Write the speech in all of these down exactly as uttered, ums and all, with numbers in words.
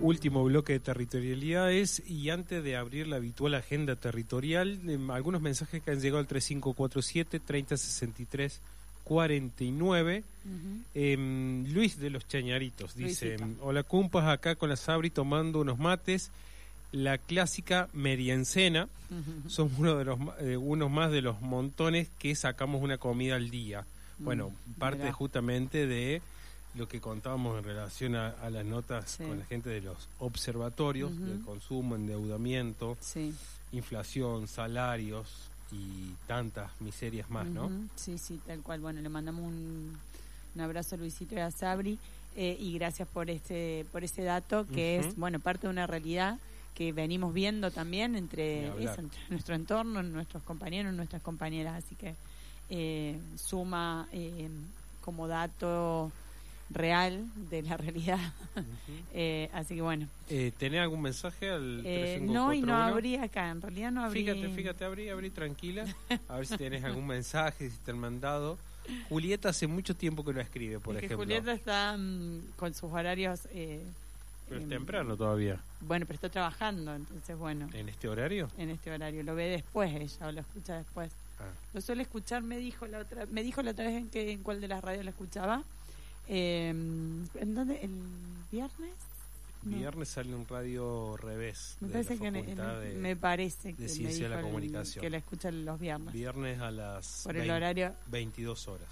último bloque de territorialidades, y antes de abrir la habitual agenda territorial, eh, algunos mensajes que han llegado al tres cinco cuatro siete, treinta sesenta y tres cuarenta y nueve. Uh-huh. eh, Luis de los Chañaritos dice: Luisito. Hola cumpas, acá con la Sabri tomando unos mates, la clásica meriencena. Uh-huh. Son uno de los eh, unos más de los montones que sacamos una comida al día. Uh-huh. Bueno, parte Mirá. justamente de lo que contábamos en relación a, a las notas sí. con la gente de los observatorios, uh-huh. del consumo, endeudamiento, sí. inflación, salarios y tantas miserias más, uh-huh. ¿no? Sí, sí, tal cual. Bueno, le mandamos un, un abrazo a Luisito y a Sabri, eh, y gracias por este por ese dato que uh-huh. es, bueno, parte de una realidad que venimos viendo también entre, eso, entre nuestro entorno, nuestros compañeros, nuestras compañeras, así que eh, suma eh, como dato real de la realidad. Uh-huh. eh, así que bueno. Eh, ¿Tenés algún mensaje al eh, No, y no abrí acá, en realidad no abrí. Fíjate, fíjate, abrí, abrí tranquila, a ver si tenés algún mensaje, si te han mandado. Julieta hace mucho tiempo que no escribe, por es ejemplo. Que Julieta está um, con sus horarios... Eh, pero es temprano todavía. Bueno, pero está trabajando, entonces bueno. ¿En este horario? En este horario, lo ve después ella, o lo escucha después. Ah. Lo suele escuchar, me dijo la otra, me dijo la otra vez en que en cuál de las radios la escuchaba. Eh, ¿En dónde? ¿El viernes? No. Viernes sale un radio revés. Me parece que en, en, de, me parece que de Ciencia de la Comunicación. Que la escuchan los viernes. Viernes a las por el horario veintidós horas.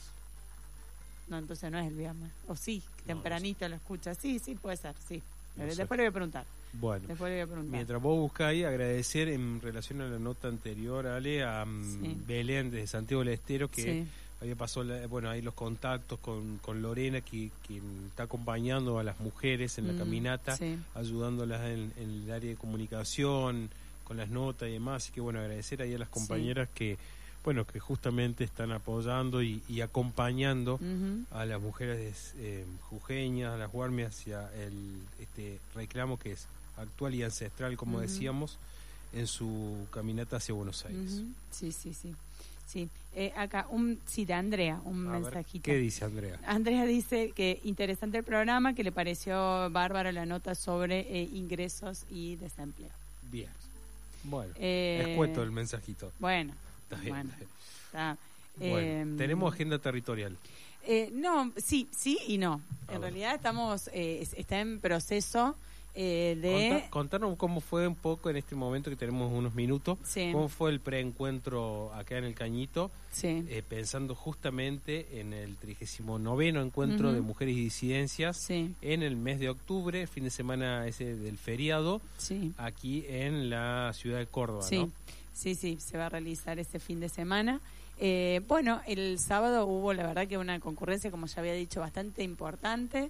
No, entonces no es el viernes. O sí, tempranito no, no sé. Lo escucha. Sí, sí, puede ser, sí. No Después sé. le voy a preguntar. Bueno, Después le voy a preguntar. Mientras vos buscáis, agradecer en relación a la nota anterior, Ale, a sí. Belén de Santiago del Estero, que sí. había pasado, bueno, ahí los contactos con, con Lorena, que, que está acompañando a las mujeres en la mm, caminata, sí. ayudándolas en, en el área de comunicación, con las notas y demás. Así que bueno, agradecer ahí a las compañeras sí. que, bueno, que justamente están apoyando y, y acompañando uh-huh. a las mujeres eh, jujeñas, a las guarmias, hacia el este reclamo que es actual y ancestral, como uh-huh. decíamos, en su caminata hacia Buenos Aires. Uh-huh. Sí, sí, sí. Sí, eh, acá, un sí, de Andrea, un a mensajito. Ver, ¿qué dice Andrea? Andrea dice que interesante el programa, que le pareció bárbaro la nota sobre eh, ingresos y desempleo. Bien. Bueno, eh, escueto el mensajito. Bueno, está bien. Bueno, está, bueno eh, tenemos agenda territorial. Eh, no, sí, sí y no. A en ver. realidad estamos, eh, está en proceso eh, de... Conta, contanos cómo fue un poco en este momento que tenemos unos minutos, sí. cómo fue el preencuentro acá en el Cañito, sí. eh, pensando justamente en el trigésimo noveno encuentro uh-huh. de mujeres y disidencias sí. en el mes de octubre, fin de semana ese del feriado, sí. aquí en la ciudad de Córdoba, sí. ¿no? Sí, sí, se va a realizar ese fin de semana. Eh, bueno, el sábado hubo la verdad que una concurrencia, como ya había dicho, bastante importante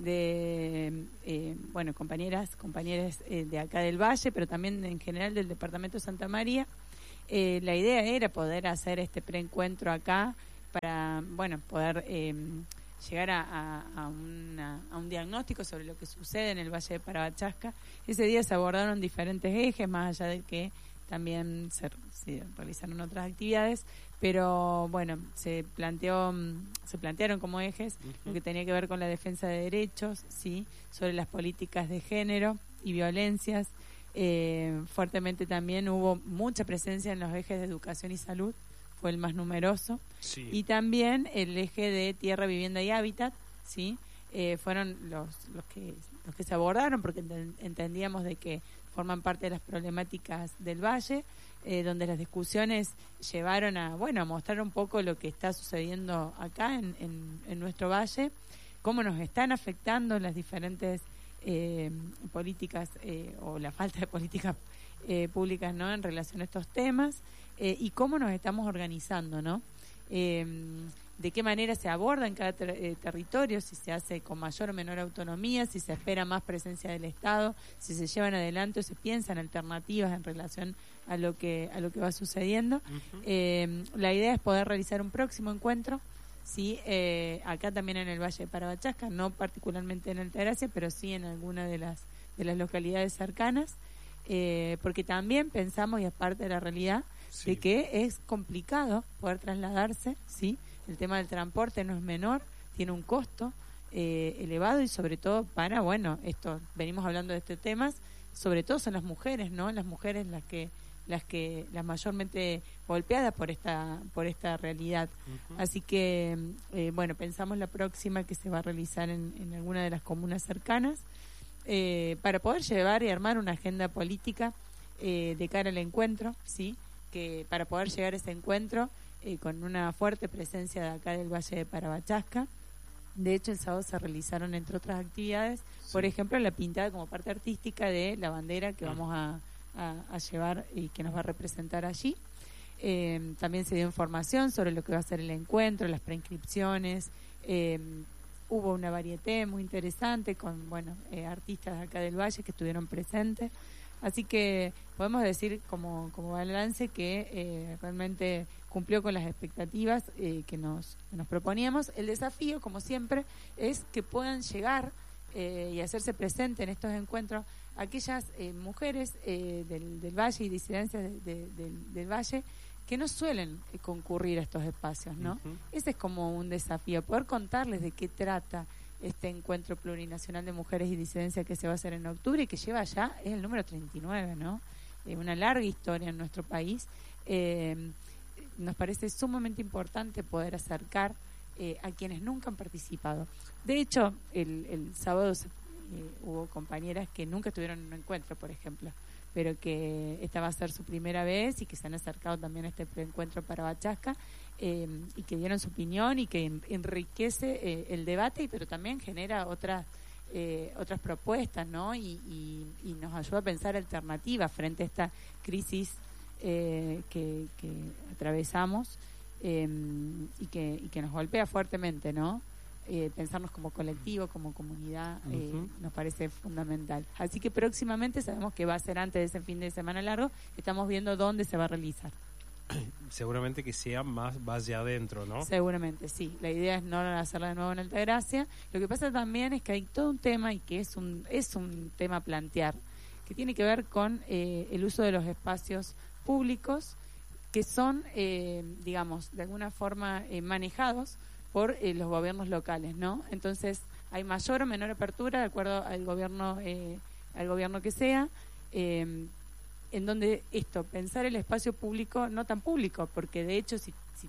de, eh, bueno, compañeras, compañeras eh, de acá del Valle, pero también en general del departamento de Santa María. Eh, la idea era poder hacer este preencuentro acá para, bueno, poder eh, llegar a, a, a, una, a un diagnóstico sobre lo que sucede en el Valle de Parabachasca. Ese día se abordaron diferentes ejes, más allá de que también se, se realizaron otras actividades, pero bueno, se planteó, se plantearon como ejes uh-huh. lo que tenía que ver con la defensa de derechos, sí, sobre las políticas de género y violencias. Eh, fuertemente también hubo mucha presencia en los ejes de educación y salud, fue el más numeroso, sí. y también el eje de tierra, vivienda y hábitat, sí, eh, fueron los los que los que se abordaron, porque ent- entendíamos de que forman parte de las problemáticas del Valle, eh, donde las discusiones llevaron a, bueno, a mostrar un poco lo que está sucediendo acá en, en, en nuestro Valle, cómo nos están afectando las diferentes eh, políticas eh, o la falta de políticas eh, públicas, ¿no?, en relación a estos temas, eh, y cómo nos estamos organizando, ¿no? Eh, de qué manera se aborda en cada ter- eh, territorio, si se hace con mayor o menor autonomía, si se espera más presencia del Estado, si se llevan adelante o se piensan alternativas en relación a lo que a lo que va sucediendo. Uh-huh. Eh, la idea es poder realizar un próximo encuentro, sí, eh, acá también en el Valle de Parabachasca, no particularmente en Altagracia, pero sí en alguna de las de las localidades cercanas, eh, porque también pensamos, y es parte de la realidad, sí, de que es complicado poder trasladarse, sí. El tema del transporte no es menor, tiene un costo, eh, elevado y sobre todo para, bueno, esto, venimos hablando de estos temas, sobre todo son las mujeres, ¿no? Las mujeres las que las que las mayormente golpeadas por esta por esta realidad. Uh-huh. Así que, eh, bueno, pensamos la próxima que se va a realizar en, en alguna de las comunas cercanas, eh, para poder llevar y armar una agenda política eh, de cara al encuentro, ¿sí? Que para poder llegar a ese encuentro eh, con una fuerte presencia de acá del Valle de Parabachasca. De hecho, el sábado se realizaron, entre otras actividades, sí. por ejemplo, la pintada como parte artística de la bandera que uh-huh. vamos a A, a llevar y que nos va a representar allí. Eh, también se dio información sobre lo que va a ser el encuentro, las preinscripciones. Eh, hubo una varieté muy interesante con, bueno, eh, artistas de acá del Valle que estuvieron presentes. Así que podemos decir como, como balance que eh, realmente cumplió con las expectativas eh, que nos, que nos proponíamos. El desafío, como siempre, es que puedan llegar eh, y hacerse presente en estos encuentros aquellas eh, mujeres eh, del, del Valle y disidencias de, de, del, del Valle que no suelen eh, concurrir a estos espacios, ¿no? Uh-huh. Ese es como un desafío, poder contarles de qué trata este encuentro plurinacional de mujeres y disidencias que se va a hacer en octubre y que lleva ya, es el número treinta y nueve, ¿no? Eh, una larga historia en nuestro país. Eh, nos parece sumamente importante poder acercar eh, a quienes nunca han participado. De hecho, el, el sábado se Eh, hubo compañeras que nunca estuvieron en un encuentro, por ejemplo, pero que esta va a ser su primera vez y que se han acercado también a este encuentro para Parabachasca eh, y que dieron su opinión y que en, enriquece eh, el debate, pero también genera otras eh, otras propuestas, ¿no? Y, y, y nos ayuda a pensar alternativas frente a esta crisis eh, que, que atravesamos eh, y que y que nos golpea fuertemente, ¿no? Eh, pensarnos como colectivo, como comunidad, eh, uh-huh. nos parece fundamental. Así que próximamente sabemos que va a ser antes de ese fin de semana largo, estamos viendo dónde se va a realizar. Seguramente que sea más Valle adentro, ¿no? Seguramente, sí. La idea es no hacerla de nuevo en Altagracia. Lo que pasa también es que hay todo un tema, y que es un, es un tema a plantear, que tiene que ver con eh, el uso de los espacios públicos que son, eh, digamos, de alguna forma eh, manejados por eh, los gobiernos locales, ¿no? Entonces hay mayor o menor apertura de acuerdo al gobierno eh, al gobierno que sea, eh, en donde esto, pensar el espacio público no tan público, porque de hecho si, si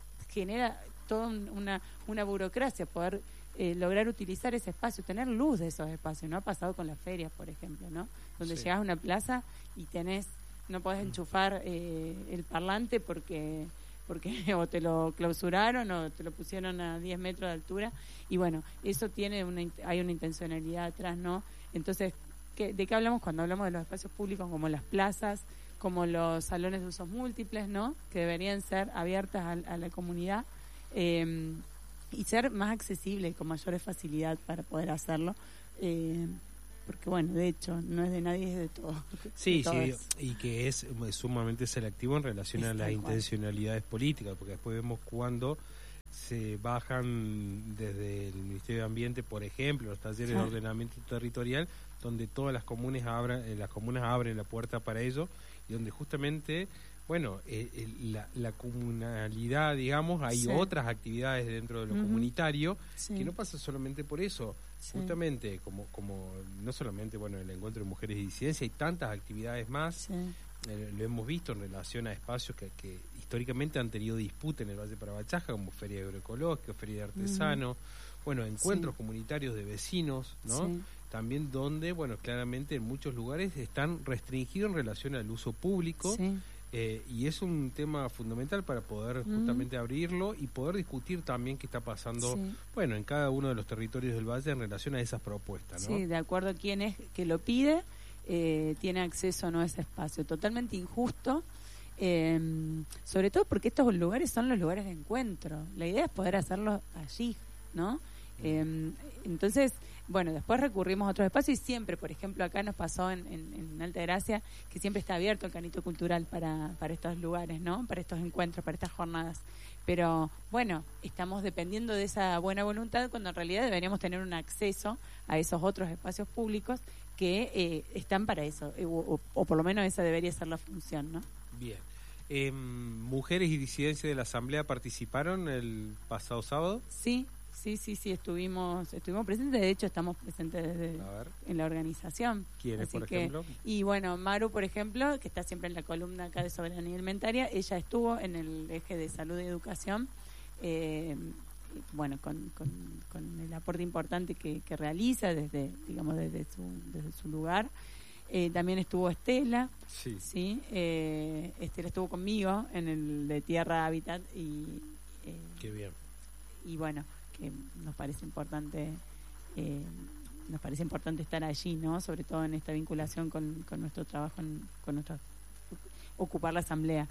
genera toda una una burocracia poder eh, lograr utilizar ese espacio, tener luz de esos espacios, ¿no? Ha pasado con las ferias, por ejemplo, ¿no? Donde sí. Llegás a una plaza y tenés, no podés enchufar eh, el parlante porque porque o te lo clausuraron o te lo pusieron a diez metros de altura, y bueno, eso tiene una hay una intencionalidad atrás, ¿no? Entonces, ¿qué, ¿de qué hablamos cuando hablamos de los espacios públicos como las plazas, como los salones de usos múltiples, ¿no? Que deberían ser abiertas a, a la comunidad eh, y ser más accesibles, con mayores facilidad para poder hacerlo, eh, porque bueno, de hecho, no es de nadie, es de todos. Sí, sí, y que es sumamente selectivo en relación a las intencionalidades políticas, porque después vemos cuando se bajan desde el Ministerio de Ambiente, por ejemplo, los talleres sí. de ordenamiento territorial, donde todas las comunas abran, eh, las comunas abren la puerta para ello, y donde justamente, bueno, eh, eh, la, la comunalidad, digamos, hay sí. otras actividades dentro de lo uh-huh. comunitario, sí. que no pasa solamente por eso. Sí. Justamente, como como no solamente bueno el encuentro de mujeres y disidencia, hay tantas actividades más, sí. eh, lo hemos visto en relación a espacios que, que históricamente han tenido disputa en el Valle de Parabachasca, como feria agroecológica, feria de artesanos, mm. bueno, encuentros sí. comunitarios de vecinos, ¿no? Sí. También donde, bueno, claramente en muchos lugares están restringidos en relación al uso público. Sí. Eh, y es un tema fundamental para poder justamente mm. abrirlo y poder discutir también qué está pasando, sí. bueno, en cada uno de los territorios del Valle en relación a esas propuestas, ¿no? Sí, de acuerdo a quién es que lo pide, eh, tiene acceso o no a ese espacio. Totalmente injusto, eh, sobre todo porque estos lugares son los lugares de encuentro. La idea es poder hacerlo allí, ¿no? Eh, entonces, bueno, después recurrimos a otros espacios y siempre, por ejemplo, acá nos pasó en, en, en Altagracia que siempre está abierto el canito cultural para, para estos lugares, ¿no? Para estos encuentros, para estas jornadas. Pero, bueno, estamos dependiendo de esa buena voluntad cuando en realidad deberíamos tener un acceso a esos otros espacios públicos que eh, están para eso, eh, o, o por lo menos esa debería ser la función, ¿no? Bien. Eh, ¿Mujeres y disidencias de la Asamblea participaron el pasado sábado? Sí. sí, sí, sí, estuvimos estuvimos presentes, de hecho estamos presentes desde en la organización. ¿Quiénes, por que, ejemplo? Y bueno, Maru, por ejemplo, que está siempre en la columna acá de Soberanía Alimentaria, ella estuvo en el eje de salud y educación, eh, bueno, con, con, con el aporte importante que, que realiza desde, digamos, desde su, desde su lugar. Eh, también estuvo Estela, sí, ¿sí? Eh, Estela estuvo conmigo en el de Tierra Hábitat y eh, qué bien. Y bueno, que nos parece importante eh, nos parece importante estar allí, ¿no? Sobre todo en esta vinculación con, con nuestro trabajo, en, con nuestro ocupar la asamblea.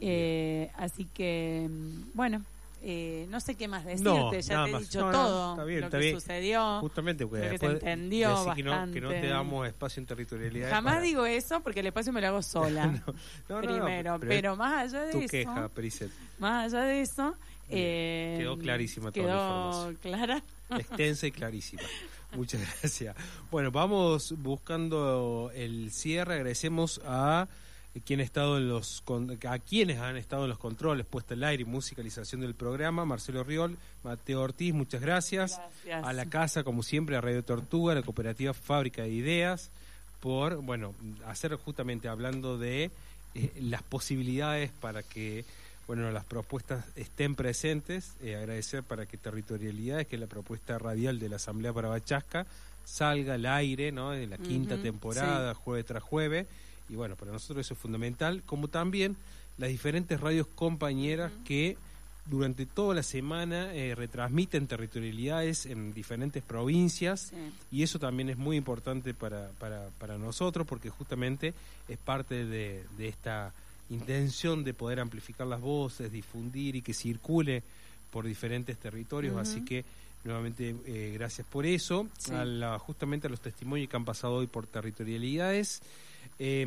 Eh, así que bueno. Eh, no sé qué más decirte, no, ya te he más. dicho no, todo no, está bien, lo está que bien. sucedió, justamente porque lo que después se entendió decir que, bastante. no, que no te damos espacio en territorialidad. Jamás para... digo eso porque el espacio me lo hago sola. no, no, primero, no, pero, pero más allá de tu eso, queja, Periset. Más allá de eso, eh, quedó clarísima quedó toda la información. Clara, extensa y clarísima. Muchas gracias. Bueno, vamos buscando el cierre. Agradecemos a quien ha estado en los a quienes han estado en los controles, puesta al aire y musicalización del programa, Marcelo Riol, Mateo Ortiz, muchas gracias. gracias. A la casa, como siempre, a Radio Tortuga, la cooperativa Fábrica de Ideas, por, bueno, hacer justamente hablando de eh, las posibilidades para que, bueno, las propuestas estén presentes. Eh, agradecer para que Territorialidades, que es la propuesta radial de la Asamblea para Bachasca, salga al aire, ¿no? En la quinta uh-huh, temporada, sí. jueves tras jueves. Y bueno, para nosotros eso es fundamental, como también las diferentes radios compañeras uh-huh. que durante toda la semana eh, retransmiten territorialidades en diferentes provincias, sí. y eso también es muy importante para, para, para nosotros, porque justamente es parte de, de esta intención de poder amplificar las voces, difundir y que circule por diferentes territorios, uh-huh. así que nuevamente eh, gracias por eso, sí. a la, justamente a los testimonios que han pasado hoy por territorialidades. Eh,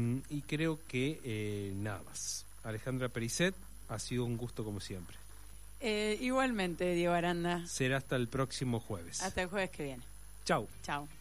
y creo que eh, nada más. Alejandra Periset, ha sido un gusto como siempre. Eh, igualmente, Diego Aranda. Será hasta el próximo jueves. Hasta el jueves que viene. Chau. Chau.